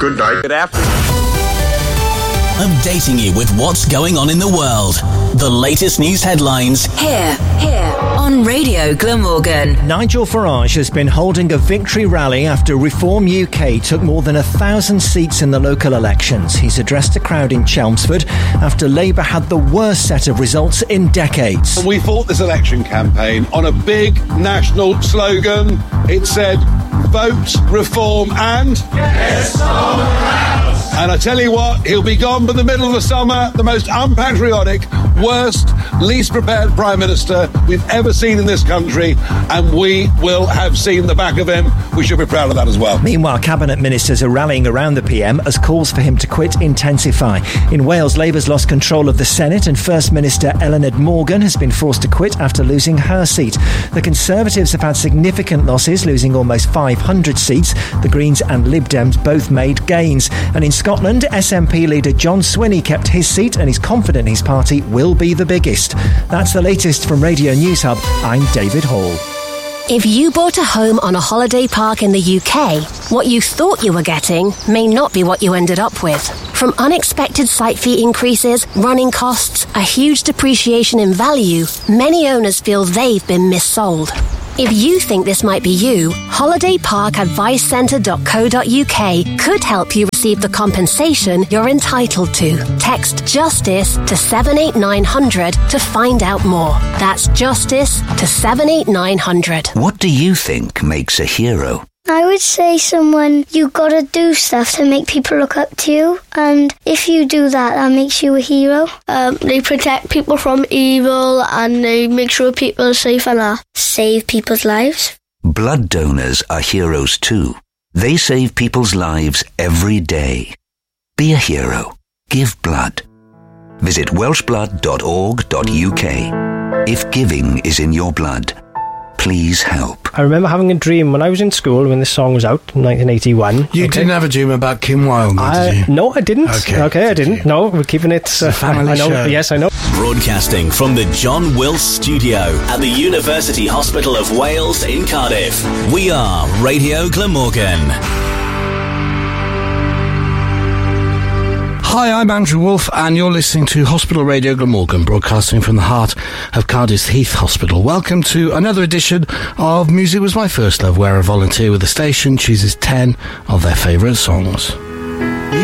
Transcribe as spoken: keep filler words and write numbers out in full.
Good night. Good afternoon. Updating you with what's going on in the world. The latest news headlines. Here, here, on Radio Glamorgan. Nigel Farage has been holding a victory rally after Reform U K took more than a thousand seats in the local elections. He's addressed a crowd in Chelmsford after Labour had the worst set of results in decades. We fought this election campaign on a big national slogan. It said, vote, reform and... Yes, and I tell you what, he'll be gone by the middle of the summer, the most unpatriotic, worst, least prepared Prime Minister we've ever seen in this country, and we will have seen the back of him. We should be proud of that as well. Meanwhile, Cabinet Ministers are rallying around the P M as calls for him to quit intensify. In Wales, Labour's lost control of the Senate and First Minister Eluned Morgan has been forced to quit after losing her seat. The Conservatives have had significant losses, losing almost five hundred seats. The Greens and Lib Dems both made gains. And in Scotland, S N P leader John Swinney kept his seat and is confident his party will be the biggest. That's the latest from Radio News Hub. I'm David Hall. If you bought a home on a holiday park in the U K, what you thought you were getting may not be what you ended up with. From unexpected site fee increases, running costs, a huge depreciation in value, many owners feel they've been missold. If you think this might be you, holiday park advice centre dot co dot uk could help you receive the compensation you're entitled to. Text JUSTICE to seven eight nine hundred to find out more. That's JUSTICE to seven eight nine hundred. What do you think makes a hero? I would say someone you gotta do stuff to make people look up to you, and if you do that, that makes you a hero. Um, they protect people from evil and they make sure people are safe and that. Save people's lives. Blood donors are heroes too. They save people's lives every day. Be a hero. Give blood. Visit welsh blood dot org dot uk. If giving is in your blood, please help. I remember having a dream when I was in school when this song was out in nineteen eighty-one. You okay. didn't have a dream about Kim Wilde, I, did you? No, I didn't. Okay, okay I didn't. You? No, we're keeping it... It's uh, a family I know, show. Yes, I know. Broadcasting from the John Wills Studio at the University Hospital of Wales in Cardiff. We are Radio Glamorgan. Hi, I'm Andrew Wolfe, and you're listening to Hospital Radio Glamorgan, broadcasting from the heart of Cardiff's Heath Hospital. Welcome to another edition of Music Was My First Love, where a volunteer with the station chooses ten of their favourite songs.